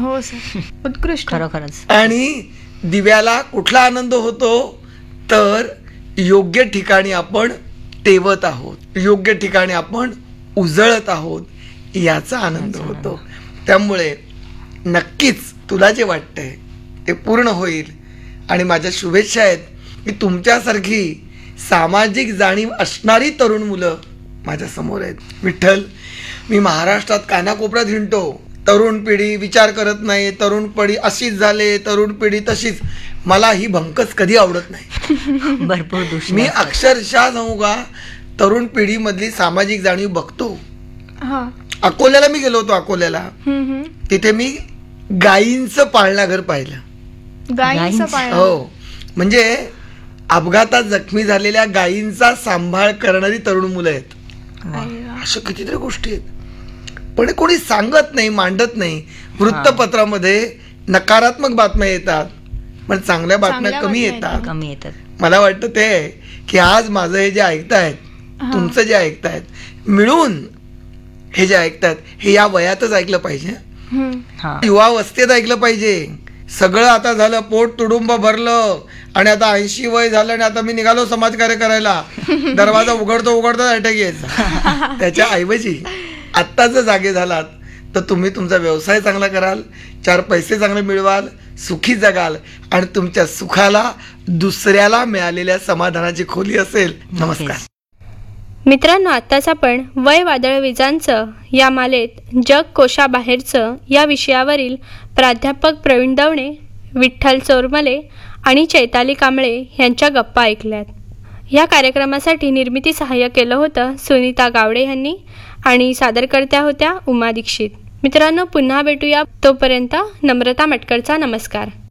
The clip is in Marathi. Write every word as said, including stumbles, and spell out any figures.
हो सर, उत्कृष्ट. खरोखरच. आणि दिव्याला कुठला आनंद होतो तर योग्य ठिकाणी आपण तेवत आहोत, योग्य ठिकाणी आपण उजळत आहोत याचा आनंद होतो. त्यामुळे नक्कीच तुला जे वाटतंय ते पूर्ण होईल. आणि माझ्या शुभेच्छा आहेत की तुमच्यासारखी सामाजिक जाणीव असणारी तरुण मुलं माझ्या समोर आहेत. विठ्ठल, मी महाराष्ट्रात कानाकोपऱ्यात हिंडतो, तरुण पिढी विचार करत नाही, तरुण पिढी अशीच झाले, तरुण पिढी तशीच. मला ही भंकच कधी आवडत नाही. भरपूर दूषित. मी अक्षरशः सांगू का, तरुण पिढीमधली सामाजिक जाणीव बघतो. अकोल्याला मी गेलो होतो, अकोल्याला तिथे मी गायींचं पाळणाघर पाहिलं. गायींचं पाळणं? हो, म्हणजे अपघातात जखमी झालेल्या गायींचा सांभाळ करणारी तरुण मुलं आहेत. अशा कितीतरी गोष्टी आहेत, पण कोणी सांगत नाही, मांडत नाही. वृत्तपत्रामध्ये नकारात्मक बातम्या येतात, पण चांगल्या बातम्या कमी येतात कमी येतात. मला वाटतं ते की आज माझं हे जे ऐकतायत, तुमचं जे ऐकतायत, मिळून हे जे ऐकतायत हे या वयातच ऐकलं पाहिजे, युवावस्थेत ऐकलं पाहिजे. सगळं आता झालं, पोट तुडुंब भरलं आणि आता ऐंशी वय झालं आणि आता मी निघालो समाजकार्य करायला, दरवाजा उघडतो उघडतो अटॅक यायचा. त्याच्या ऐवजी आत्ता जर जागे झालात तर तुम्ही तुमचा व्यवसाय चांगला कराल, चार पैसे चांगले मिळवाल, सुखी जगाल आणि तुमच्या सुखाला दुसऱ्याला मिळालेल्या समाधानाची खोली असेल. नमस्कार मित्रांनो, आत्ताच आपण वय वादळ विजांचं या मालेत जग कोशाबाहेरचं या विषयावरील प्राध्यापक प्रवीण दवणे, विठ्ठल चोरमले आणि चैताली कांबळे यांच्या गप्पा ऐकल्यात. या कार्यक्रमासाठी निर्मिती सहाय्य केलं होतं सुनीता गावडे यांनी आणि सादरकर्त्या होत्या उमा दीक्षित. मित्रांनो, पुन्हा भेटूया. तोपर्यंत नम्रता मटकरचा नमस्कार.